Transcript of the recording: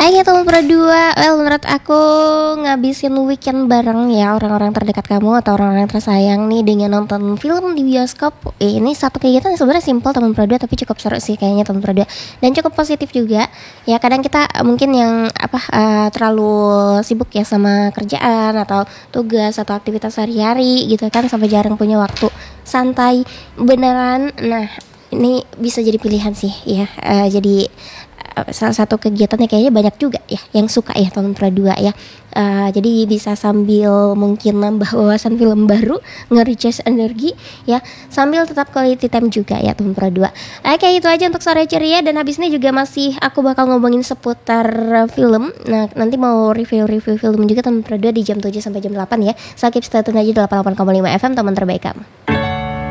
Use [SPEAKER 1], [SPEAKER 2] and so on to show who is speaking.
[SPEAKER 1] Oke teman berdua, menurut aku ngabisin weekend bareng ya orang-orang terdekat kamu atau orang-orang tersayang nih dengan nonton film di bioskop. Ini satu kegiatan yang sebenarnya simpel teman berdua, tapi cukup seru sih kayaknya teman berdua, dan cukup positif juga. Ya kadang kita mungkin yang terlalu sibuk ya sama kerjaan atau tugas atau aktivitas sehari-hari gitu kan, sampai jarang punya waktu santai beneran. Nah ini bisa jadi pilihan sih ya, jadi salah satu kegiatannya kayaknya banyak juga ya yang suka ya teman berdua ya. Jadi bisa sambil mungkin nambah wawasan film baru, nge-recharge energi ya, sambil tetap quality time juga ya teman berdua. Oke, itu aja untuk sore ceria, dan habis ini juga masih aku bakal ngomongin seputar film. Nah nanti mau review film juga teman berdua di jam 7 sampai jam 8 ya. So keep stay tune aja di 88,5 FM teman terbaik kamu.